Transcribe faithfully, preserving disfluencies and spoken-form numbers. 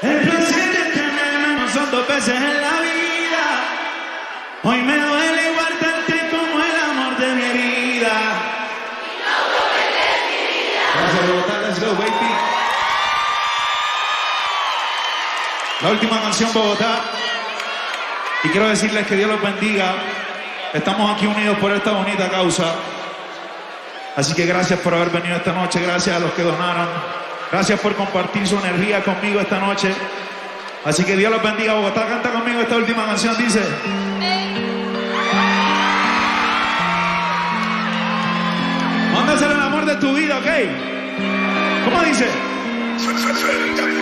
El placer de tenerme no son dos veces en la vida. Hoy me duele guardarte como el amor de mi herida. Gracias, Bogotá. Let's go, baby. La última canción, Bogotá. Y quiero decirles que Dios los bendiga. Estamos aquí unidos por esta bonita causa. Así que gracias por haber venido esta noche. Gracias a los que donaron. Gracias por compartir su energía conmigo esta noche. Así que Dios los bendiga. Bogotá, canta conmigo esta última canción. Dice: mándaselo el amor de tu vida, ¿ok? ¿Cómo dice?